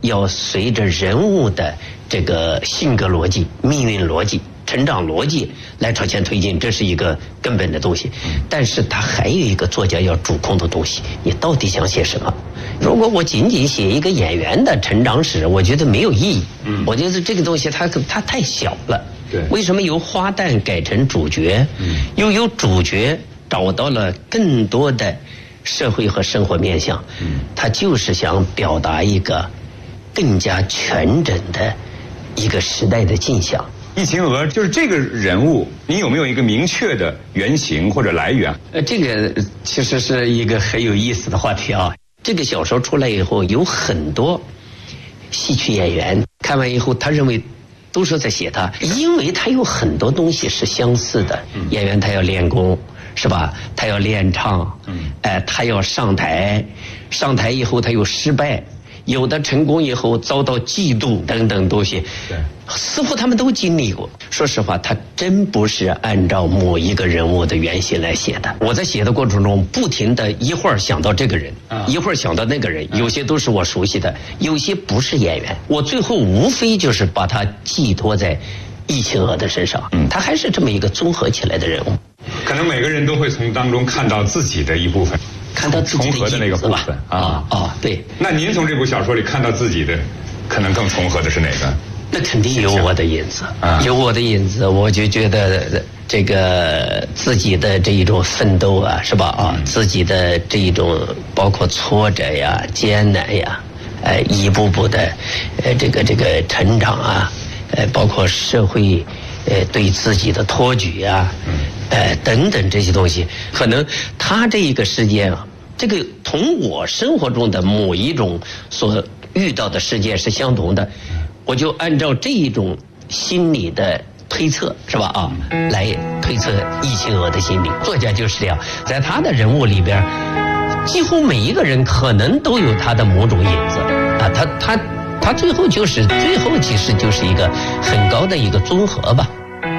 要随着人物的这个性格逻辑、命运逻辑、成长逻辑来朝前推进，这是一个根本的东西。但是它还有一个作家要主控的东西，你到底想写什么？如果我仅仅写一个演员的成长史，我觉得没有意义。我觉得这个东西它太小了。 对， 为什么由花旦改成主角？又由主角找到了更多的社会和生活面向。他就是想表达一个更加全整的一个时代的镜像。 易秦娥就是这个人物，你有没有一个明确的原型或者来源？ 这个其实是一个很有意思的话题啊。这个小说出来以后，有很多戏曲演员看完以后，他认为都说在写他，因为他有很多东西是相似的。演员他要练功，是吧？他要练唱，他要上台，上台以后他有失败，有的成功以后遭到嫉妒等等东西，似乎他们都经历过。说实话，他真不是按照某一个人物的原型来写的。我在写的过程中，不停的一会儿想到这个人，一会儿想到那个人，有些都是我熟悉的，有些不是演员。我最后无非就是把它寄托在易秦娥的身上，他还是这么一个综合起来的人物。 可能每个人都会从当中看到自己的一部分， 看到自己重合的那个部分对。 那您从这部小说里看到自己的，可能更重合的是哪个？ 那肯定有我的影子，有我的影子，我就觉得这个自己的这一种奋斗啊，是吧？自己的这一种包括挫折呀、艰难呀，一步步的这个成长啊，包括社会对自己的托举啊，等等这些东西，可能他这一个事件啊，这个同我生活中的某一种所遇到的事件是相同的。我就按照这一种心理的推测，是吧？来推测易秦娥的心理。作家就是这样，在他的人物里边，几乎每一个人可能都有他的某种影子啊。他最后其实就是一个很高的一个综合吧。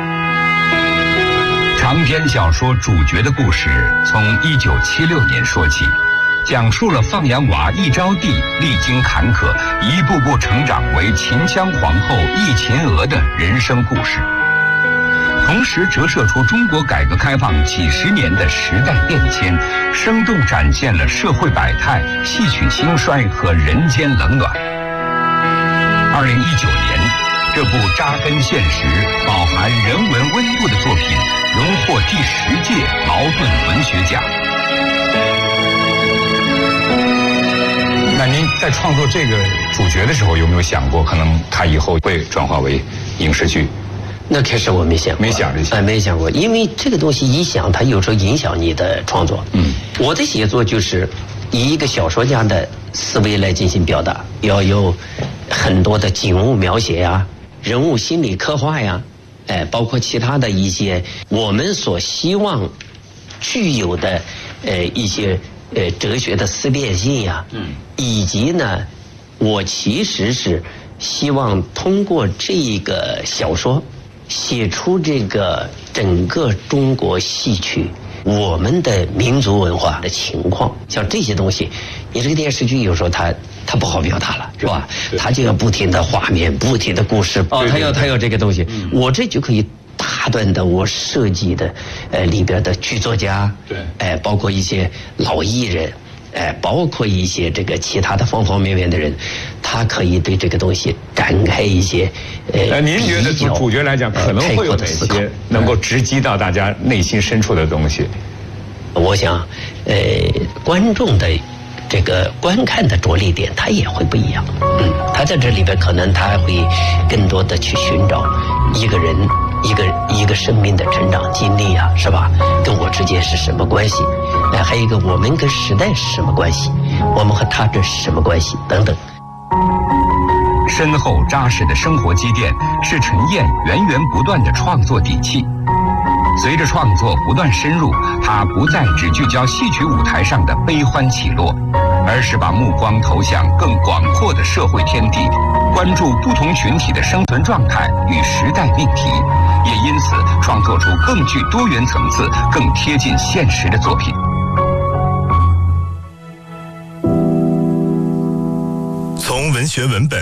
长篇小说主角的故事从1976年说起。讲述了放羊娃易招娣历经坎坷，一步步成长为秦腔皇后易秦娥的人生故事，同时折射出中国改革开放几十年的时代变迁，生动展现了社会百态、戏曲兴衰和人间冷暖。2019年，这部扎根现实、饱含人文温度的作品荣获第10届茅盾文学奖。 那您在创作这个主角的时候，有没有想过，可能他以后会转化为影视剧？ 那开始我没想过，没想过，因为这个东西一想，它有时候影响你的创作。我的写作就是以一个小说家的思维来进行表达，要有很多的景物描写呀、人物心理刻画呀，包括其他的一些我们所希望具有的一些哲学的思辨性呀，以及呢，我其实是希望通过这个小说写出这个整个中国戏曲我们的民族文化的情况。像这些东西，你这个电视剧有时候它不好表达了，是吧？它就要不停的画面，不停的故事，它要这个东西，我这就可以大段的我设计的里边的剧作家，包括一些老艺人，包括一些这个其他的方方面面的人，他可以对这个东西展开一些您觉得从主角来讲，可能会有哪些能够直击到大家内心深处的东西？ 我想观众的这个观看的着力点它也会不一样。他在这里边可能他会更多的去寻找一个人一个生命的成长经历啊，是吧？跟我之间是什么关系？还有一个我们跟时代是什么关系？我们和他这是什么关系？等等。 深厚扎实的生活积淀是陈燕源源不断的创作底气。随着创作不断深入，他不再只聚焦戏曲舞台上的悲欢起落，而是把目光投向更广阔的社会天地，关注不同群体的生存状态与时代命题，也因此创作出更具多元层次、更贴近现实的作品。 从文学文本